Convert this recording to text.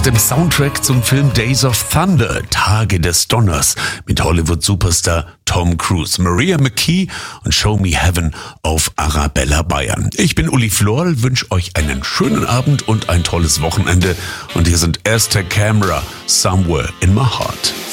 dem Soundtrack zum Film Days of Thunder, Tage des Donners, mit Hollywood-Superstar Tom Cruise, Maria McKee und Show Me Heaven auf Arabella Bayern. Ich bin Uli Florl, wünsche euch einen schönen Abend und ein tolles Wochenende. Und hier sind Aztec Camera, Somewhere in My Heart.